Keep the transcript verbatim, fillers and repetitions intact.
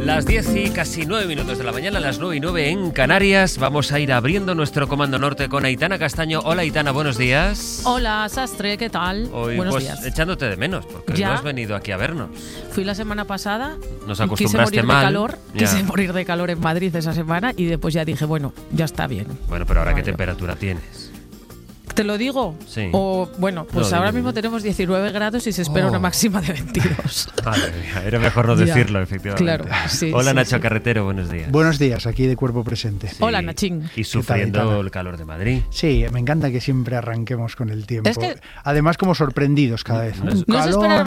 Las diez y casi nueve minutos de la mañana, las nueve y nueve en Canarias. Vamos a ir abriendo nuestro Comando Norte con Aitana Castaño. Hola Aitana, buenos días. Hola Sastre, ¿qué tal? Hoy buenos pues días. echándote de menos, porque ¿Ya? no has venido aquí a vernos. Fui la semana pasada, Nos acostumbraste quise morir mal. de calor, Ya. quise morir de calor en Madrid esa semana y después ya dije, bueno, ya está bien. Bueno, pero ahora Vale. ¿qué temperatura tienes? ¿Te lo digo? Sí. O bueno, pues No, ahora dime. mismo tenemos diecinueve grados y se espera Oh. una máxima de veintidós. Madre mía, era mejor no Ya. decirlo, efectivamente. Claro, sí, Hola sí, Nacho sí. Carretero, buenos días. Buenos días, aquí de cuerpo presente. Sí. Hola, Nachín. Y sufriendo Aitana? el calor de Madrid. Sí, me encanta que siempre arranquemos con el tiempo. Es que- Además, como sorprendidos cada vez. No es- No se Calor. espera